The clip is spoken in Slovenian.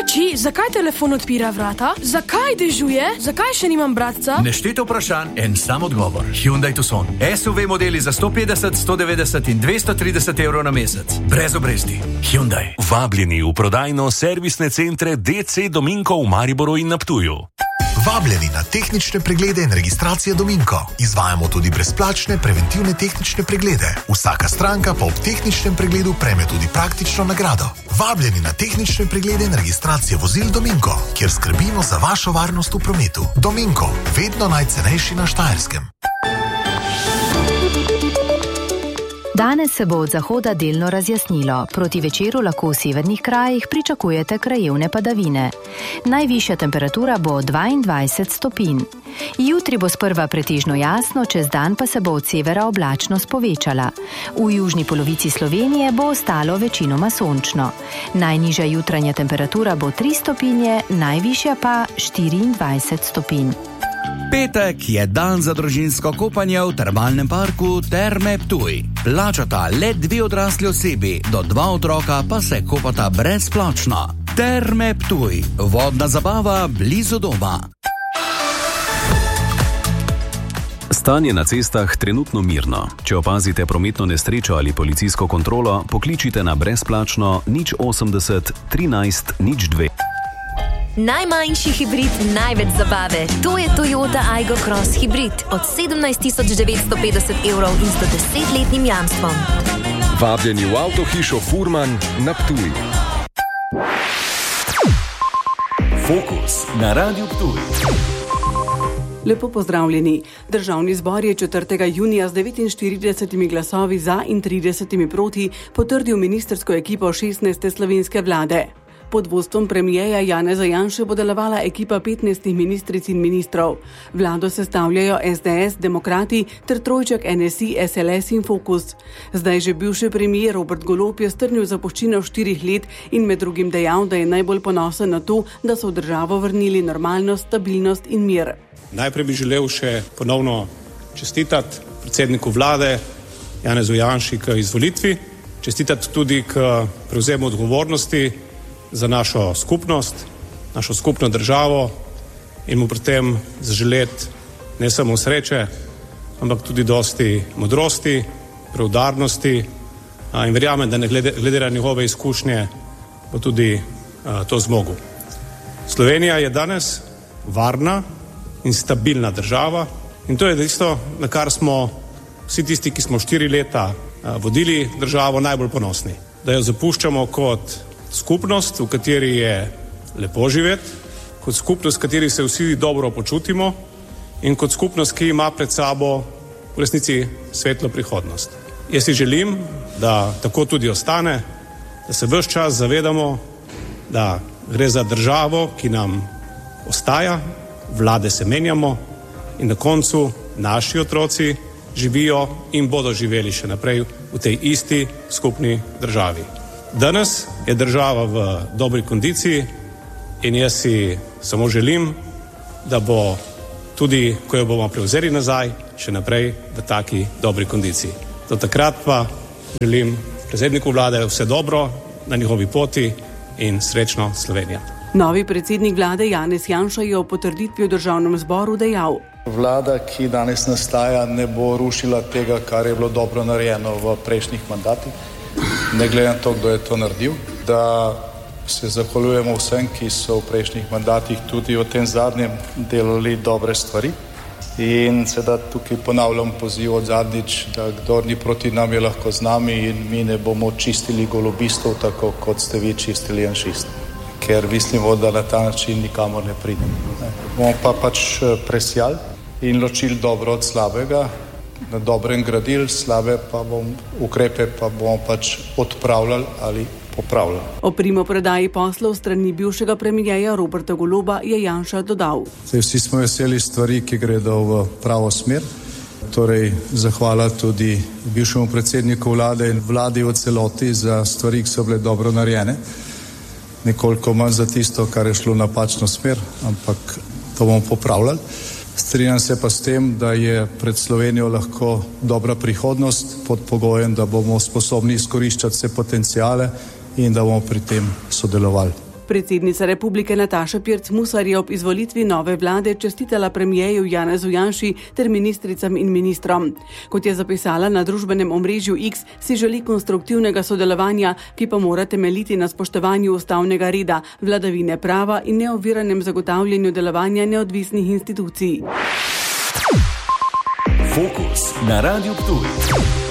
Oči, zakaj telefon odpira vrata? Zakaj dežuje? Zakaj še nimam bratca? Neštete vprašanj, en sam odgovor. Hyundai Tucson. SUV modeli za 150, 190 in 230 evrov na mesec. Brez obresti. Hyundai. Vabljeni v prodajno servisne centre DC Dominko v Mariboru in na Ptuju. Vabljeni na tehnične preglede in registracije Dominko. Izvajamo tudi brezplačne preventivne tehnične preglede. Vsaka stranka pa ob tehničnem pregledu prejme tudi praktično nagrado. Vabljeni na tehnične preglede in registracije vozil Dominko, kjer skrbimo za vašo varnost v prometu. Dominko, vedno najcenejši na Štajerskem. Danes se bo od zahoda delno razjasnilo. Proti večeru lahko v severnih krajih pričakujete krajevne padavine. Najvišja temperatura bo 22 stopinj. Jutri bo sprva pretežno jasno, čez dan pa se bo od severa oblačnost povečala. V južni polovici Slovenije bo ostalo večinoma sončno. Najnižja jutranja temperatura bo 3 stopinje, najvišja pa 24 stopinj. Petek je dan za družinsko kopanje v termalnem parku Terme Ptuj. Plačata le 2 odrasli osebi, do 2 otroka pa se kopata brezplačno. Terme Ptuj, vodna zabava blizu doma. Stanje na cestah trenutno mirno. Če opazite prometno nesrečo ali policijsko kontrolo, pokličite na brezplačno 080 13 02. Najmanjši hibrid, največ zabave. To je Toyota Aygo Cross Hybrid od 17.950 evrov in 110-letnim jamstvom. Vabljeni v avtohišo Furman na Ptuj. Fokus na Radiu Ptuj. Lepo pozdravljeni. Državni zbor je 4. junija z 49 glasovi za in 30 proti potrdil ministrsko ekipo 16. slovenske vlade. Pod vodstvom premijeja Janeza Janše bo delovala ekipa 15 ministric in ministrov. Vlado sestavljajo SDS, Demokrati ter trojček NSI, SLS in Fokus. Zdaj že bivši premijer Robert Golob je strnil zapuščino 4 let in med drugim dejal, da je najbolj ponosen na to, da so v državo vrnili normalnost, stabilnost in mir. Najprej bi želel še ponovno čestitati predsedniku vlade Janezu Janši k izvolitvi, čestitati tudi k prevzemu odgovornosti za našo skupnost, našo skupno državo in mu pri tem zaželeti ne samo sreče, ampak tudi dosti modrosti, preudarnosti in verjamem, da ne glede na njegove izkušnje bo tudi to zmogel. Slovenija je danes varna in stabilna država in to je tisto, na kar smo vsi tisti, ki smo 4 leta vodili državo, najbolj ponosni. Da jo zapuščamo kot skupnost, v kateri je lepo živeti, kot skupnost, v kateri se vsi dobro počutimo in kot skupnost, ki ima pred sabo v resnici svetlo prihodnost. Jaz si želim, da tako tudi ostane, da se ves čas zavedamo, da gre za državo, ki nam ostaja, vlade se menjamo in na koncu naši otroci živijo in bodo živeli še naprej v tej isti skupni državi. Danes je država v dobri kondiciji in jaz si samo želim, da bo tudi, ko jo bomo prevzeli nazaj, še naprej v taki dobri kondiciji. Do takrat pa želim predsedniku vlade vse dobro na njihovi poti in srečno Slovenija. Novi predsednik vlade Janez Janša je o potrditvi v državnem zboru dejal: Vlada, ki danes nastaja, ne bo rušila tega, kar je bilo dobro narejeno v prejšnjih mandatih. Ne glede na to, kdo je to naredil, da se zahvaljujemo vsem, ki so v prejšnjih mandatih tudi v tem zadnjem delali dobre stvari. In seveda tukaj ponavljam poziv od zadnjič, da kdor ni proti nam, je lahko z nami in mi ne bomo čistili golobistov, tako kot ste vi čistili janšistov. Ker mislimo, da na ta način nikamor ne pridemo. Bomo pa pač presjali in ločili dobro od slabega, na dobrem gradili, slabe pa ukrepe pa bomo pač odpravljali ali popravljali. O primopredaji poslov strani bivšega premijeja Roberta Goloba je Janša dodal: Vsi smo veseli stvari, ki gredo v pravo smer. Torej, zahvala tudi bivšemu predsedniku vlade in vladi v celoti za stvari, ki so bile dobro narejene. Nekoliko manj za tisto, kar je šlo v napačno smer, ampak to bomo popravljali. Strinjam se pa s tem, da je pred Slovenijo lahko dobra prihodnost pod pogojem, da bomo sposobni izkoriščati vse potencijale in da bomo pri tem sodelovali. Predsednica republike Nataša Pirc Musar je ob izvolitvi nove vlade čestitala premijeju Janezu Janši ter ministricam in ministrom. Kot je zapisala na družbenem omrežju X, si želi konstruktivnega sodelovanja, ki pa mora temeljiti na spoštovanju ustavnega reda, vladavine prava in neoviranem zagotavljanju delovanja neodvisnih institucij. Fokus na Radiu Ptuj.